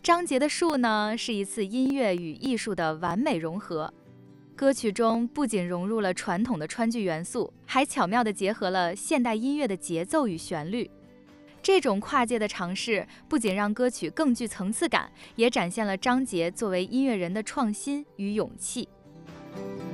张杰的树呢，是一次音乐与艺术的完美融合。歌曲中不仅融入了传统的川剧元素，还巧妙地结合了现代音乐的节奏与旋律。这种跨界的尝试，不仅让歌曲更具层次感，也展现了张杰作为音乐人的创新与勇气。